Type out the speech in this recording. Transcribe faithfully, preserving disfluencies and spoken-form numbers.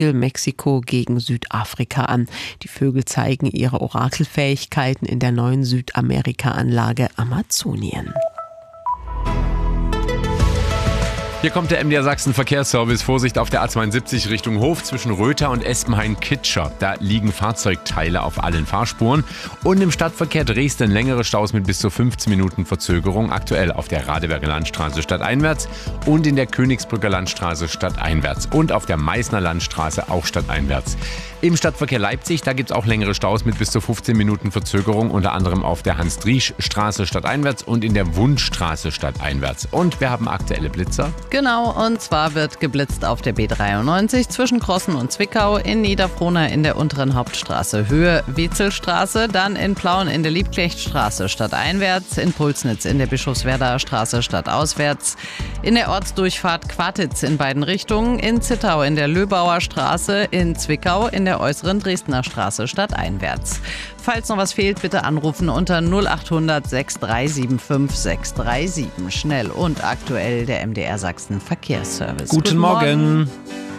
Mexiko gegen Südafrika an. Die Vögel zeigen ihre Orakelfähigkeiten in der neuen Südamerika-Anlage Amazonien. Hier kommt der M D R Sachsen Verkehrsservice. Vorsicht auf der A zweiundsiebzig Richtung Hof zwischen Röther und Espenhain-Kitscher. Da liegen Fahrzeugteile auf allen Fahrspuren. Und im Stadtverkehr Dresden längere Staus mit bis zu fünfzehn Minuten Verzögerung. Aktuell auf der Radeberger Landstraße stadteinwärts und in der Königsbrücker Landstraße stadteinwärts. Und auf der Meißner Landstraße auch stadteinwärts. Im Stadtverkehr Leipzig, da gibt es auch längere Staus mit bis zu fünfzehn Minuten Verzögerung. Unter anderem auf der Hans-Driesch-Straße stadteinwärts und in der Wundstraße stadteinwärts. Und wir haben aktuelle Blitzer. Genau, und zwar wird geblitzt auf der B dreiundneunzig zwischen Krossen und Zwickau, in Niederfrohna in der unteren Hauptstraße Höhe Wetzelstraße, dann in Plauen in der Liebknechtstraße stadteinwärts, in Pulsnitz in der Bischofswerdaer Straße stadtauswärts, in der Ortsdurchfahrt Quartitz in beiden Richtungen, in Zittau in der Löbauer Straße, in Zwickau in der äußeren Dresdner Straße stadteinwärts. Falls noch was fehlt, bitte anrufen unter null achthundert sechs drei sieben fünf sechs drei sieben. Schnell und aktuell der M D R Sachsen Verkehrsservice. Guten, Guten Morgen. Morgen.